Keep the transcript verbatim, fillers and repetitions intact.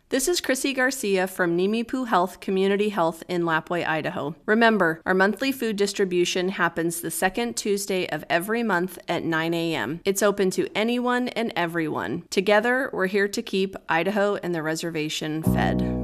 This is Chrissy Garcia from Nimipu Health Community Health in Lapwai, Idaho. Remember, our monthly food distribution happens the second Tuesday of every month at nine a m It's open to anyone and everyone. Together, we're here to keep Idaho and the reservation fed.